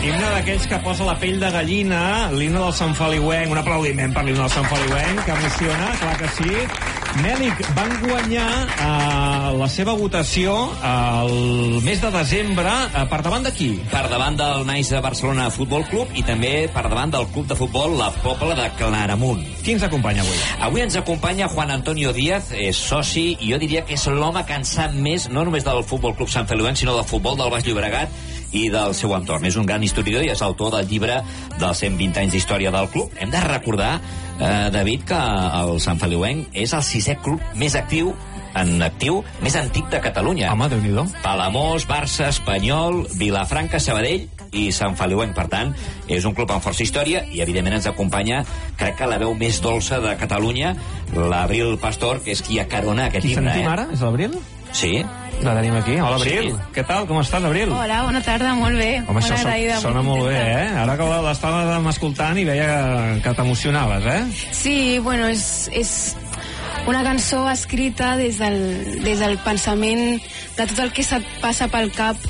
Himne d'aquells que posa la pell de gallina, l'himne del Sant Feliuenc, un aplaudiment per l'himne del Sant Feliuenc, que emociona, clar que sí. Mèlic, van guanyar la seva votació el mes de desembre, per davant de qui? Per davant del Nice Barcelona Futbol Club i també per davant del club de futbol La Pobla de Claramunt. Qui ens acompanya avui? Avui ens acompanya Juan Antonio Díaz, és soci, i jo diria que és l'home que en sap més, no només del Futbol Club Sant Feliuenc, sinó del futbol del Baix Llobregat i del seu entorn. És un gran historiador i és autor del llibre dels 120 anys d'història del club. Hem de recordar, David, que el Sant Feliuenc és el 6è club més actiu, més antic de Catalunya. Home, Déu-n'hi-do. Palamós, Barça, Espanyol, Vilafranca, Sabadell i Sant Feliuenc. Per tant, és un club amb força història i, evidentment, ens acompanya, crec que la veu més dolça de Catalunya, l'Abril Pastor, que és qui acarona aquest himne. Qui sentim ara? És l'Abril? Sí. La tenim aquí. Hola, Abril. Sí. Què tal? Com estàs, Abril? Hola, bona tarda, molt bé. Home, això sona molt bé, eh? Ara que l'estàvem escoltant i veia que t'emocionaves, eh? Sí, bueno, és una cançó escrita des del pensament de tot el que se li passa pel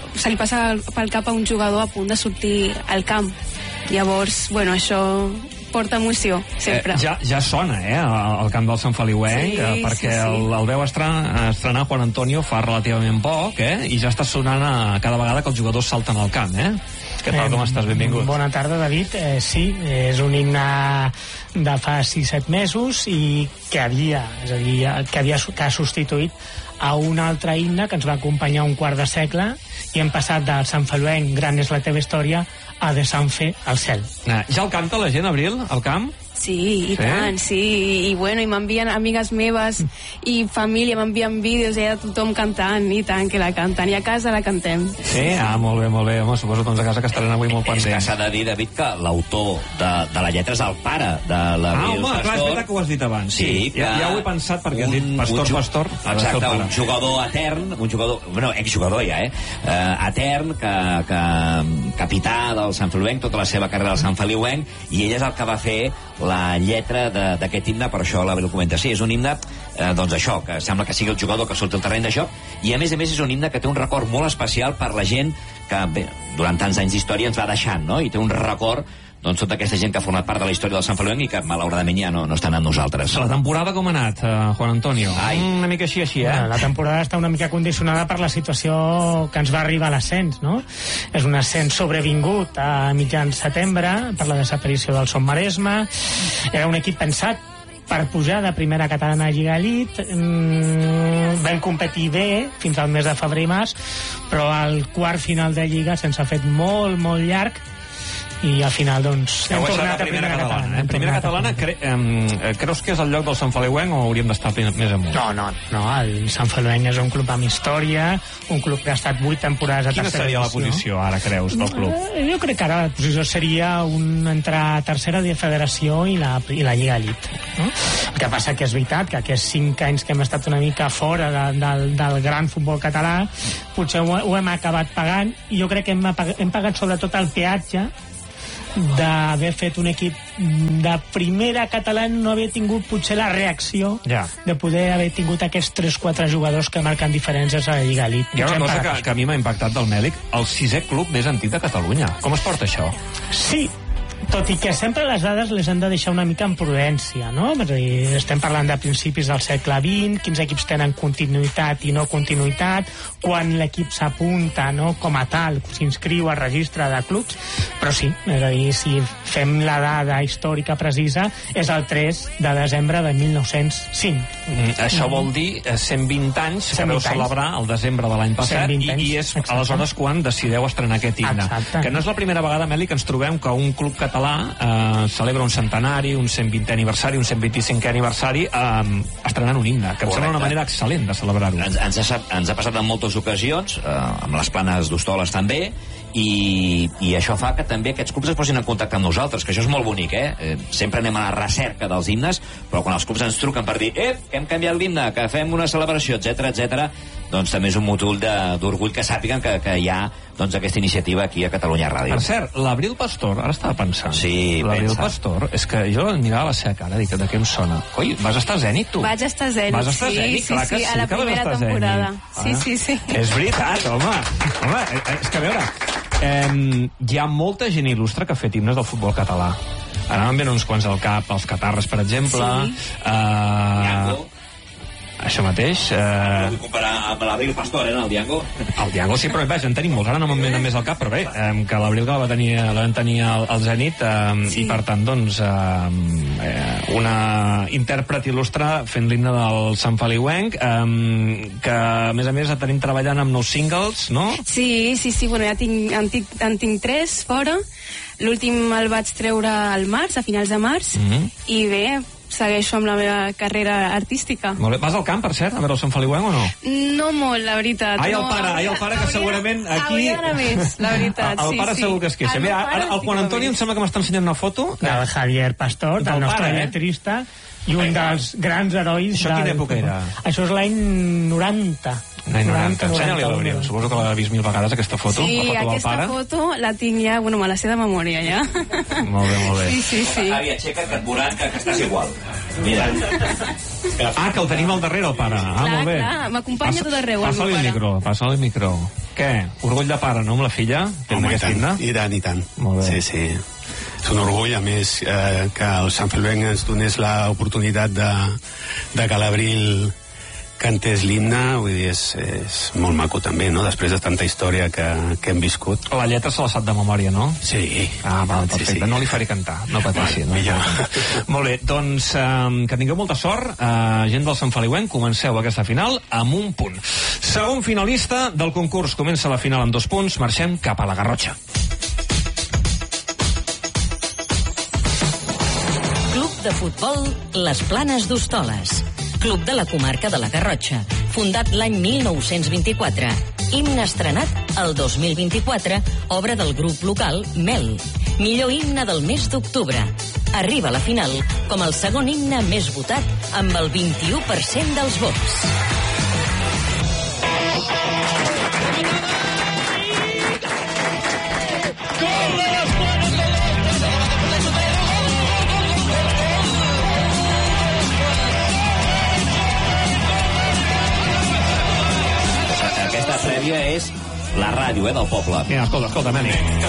cap a un jugador a punt de sortir al camp. Llavors, bueno, això porta emoció, sempre. Ja sona, al camp del Sant Feliuenc, perquè el veu estrenar Juan Antonio fa relativament poc, i ja està sonant cada vegada que els jugadors salten al camp, Què tal, com estàs? Benvingut. Bona tarda, David. Sí, és un himne de fa 6-7 mesos i que ha substituït a un altre himne que ens va acompanyar un quart de segle i hem passat del Sant Feliuenc, gran és la teva història, a de Sant Fe al cel. Ja el canta la gent, Abril, al camp? Sí, i tant, sí. I bueno, i m'envien amigues meves i família, m'envien vídeos i tothom cantant, i tant que la canten. I a casa la cantem. Sí? Molt bé. Home, suposo doncs a casa que estaran avui molt pendents. És que s'ha de dir, David, que l'autor de la lletra és el pare de l'Abril Pastor. Clar, és veritat que ho has dit abans. Sí, ja ho he pensat perquè has dit Pastor. Exacte, un jugador etern, exjugador ja, etern, capità del Sant Feliuenc, tota la seva carrera al Sant Feliuenc, i ell és el que va fer la lletra d'aquest himne, per això l'Abril comenta. Sí, és un himne, doncs això, que sembla que sigui el jugador que surt al terreny de joc, i a més és un himne que té un record molt especial per la gent que, bé, durant tants anys d'història ens va deixant, no? I té un record, doncs, tota aquesta gent que ha format part de la història del Sant Feliuenc i que, malauradament, ja no estan amb nosaltres. La temporada com ha anat, Juan Antonio? Una mica així, Bueno, la temporada està una mica condicionada per la situació que ens va arribar a l'ascens, no? És un ascens sobrevingut a mitjans setembre per la desaparició del Som Maresme. Era un equip pensat per pujar de primera catalana a Lliga Elite. Vam competir bé fins al mes de febrer i març, però al quart final de Lliga se'ns ha fet molt, molt llarg i al final, doncs, hem tornat a primera catalana. En primera catalana, creus que és el lloc del Sant Feliuenc o hauríem d'estar més amunt? No, el Sant Feliuenc és un club amb història, un club que ha estat 8 temporades a tercera divisió. Quina seria la posició, ara, creus, del club? Jo crec que ara la posició seria entre tercera de federació i la Lliga Elite. No? El que passa que és veritat que aquests 5 anys que hem estat una mica fora del gran futbol català, potser ho hem acabat pagant, i jo crec que hem pagat sobretot el peatge d'haver fet un equip de primera catalana, no haver tingut potser la reacció de poder haver tingut aquests 3-4 jugadors que marquen diferències a la Lliga Elite. Hi ha una cosa que a mi m'ha impactat del Mèlic, el 6è club més antic de Catalunya. Com es porta això? Sí, tot i que sempre les dades les han de deixar una mica en prudència, no? És a dir, estem parlant de principis del segle XX, quins equips tenen continuïtat i no continuïtat, quan l'equip s'apunta, no?, com a tal, s'inscriu al registre de clubs, però sí, és a dir, si fem la dada històrica precisa, és el 3 de desembre de 1905. Això vol dir 120 anys que vau celebrar el desembre de l'any passat, i és aleshores quan decideu estrenar aquest himne. Que no és la primera vegada, Meli, que ens trobem que un club català celebra un centenari, un 120è aniversari, un 125è aniversari estrenant un himne, que em sembla una manera excel·lent de celebrar-ho. Ens ha passat en moltes ocasions, amb les planes d'Hostoles també, i això fa que també aquests clubs es posin en contacte amb nosaltres, que això és molt bonic, sempre anem a la recerca dels himnes, però quan els clubs ens truquen per dir que hem canviat l'himne, que fem una celebració, etc, doncs també és un motiu d'orgull que sàpiguen que hi ha doncs aquesta iniciativa aquí a Catalunya Ràdio. Per cert, l'Abril Pastor, ara estava pensant, sí, l'Abril Pastor, és que jo mirava la seva cara, dic, de què em sona? Coi, vas estar a Zenit, tu? Vaig estar a Zenit, sí, a la primera temporada. Sí. És veritat, home, és que a veure, Hi ha molta gent il·lustre que ha fet himnes del futbol català. Ara em venen uns quants al cap, els Catarres, per exemple. Diango. Això mateix. Vull comparar amb l'Abril Pastor, el Diango. El Diango sí, però vaja, en tenim molts. Ara no me'n venen més al cap, però bé, que l'Abril que la van tenir al Zenit, i per tant, doncs, una intèrpret il·lustre fent l'himne del Sant Feliuenc, que a més la tenim treballant amb nous singles, no? Sí, bueno, ja en tinc 3 fora. L'últim el vaig treure al març, a finals de març, i bé, segueixo amb la meva carrera artística. Molt bé. Vas al camp, per cert, a veure el Sant Feliuenc o no? No molt, la veritat. Ai, el pare, que segurament aquí... Hauria d'anar més, la veritat, el pare segur que es queixa. Mira, el Juan Antonio em sembla que m'està ensenyant una foto del Javier Pastor, del nostre lletrista, i un dels grans herois... Això quina època era? Això és l'any 90. L'any 90. Ensenya-li l'Abril. Suposo que l'ha vist 1000 vegades, aquesta foto. Sí, aquesta foto la tinc ja, bueno, me la sé de memòria, ja. Molt bé. Sí. Javi, aixeca't, que et veuran que estàs igual. Mira. Que el tenim al darrere, el pare. Molt bé. Clar, m'acompanya tot arreu, el meu pare. Passa-li el micro. Què? Orgull de pare, no, amb la filla? Home, i tant. Molt bé. Sí. És un orgull, a més, que el Sant Feliuenc ens donés l'oportunitat de que l'Abril cantés l'himne, vull dir, és molt maco també, no?, després de tanta història que hem viscut. La lletra se la sap de memòria, no? Sí. Val, perfecte. Sí. No li faré cantar, no pateixi. Millor. Molt bé, doncs que tingueu molta sort, gent del Sant Feliuenc, comenceu aquesta final amb un punt. Segon finalista del concurs, comença la final amb 2 punts, marxem cap a la Garrotxa. Club de futbol Les Planes d'Hostoles. Club de la comarca de la Garrotxa, fundat l'any 1924. Himne estrenat el 2024, obra del grup local Mel. Millor himne del mes d'octubre. Arriba a la final com el segon himne més votat amb el 21% dels vots. Prèvia és la ràdio, del poble. Mira, escolta, Meli.